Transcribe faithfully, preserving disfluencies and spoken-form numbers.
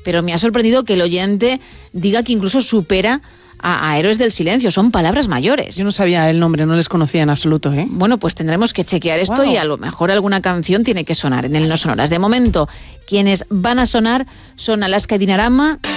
pero me ha sorprendido que el oyente diga que incluso supera a, a Héroes del Silencio. Son palabras mayores. Yo no sabía el nombre, no les conocía en absoluto, ¿eh? Bueno, pues tendremos que chequear esto wow. y a lo mejor alguna canción tiene que sonar en el No Sonoras. De momento, quienes van a sonar son Alaska y Dinarama,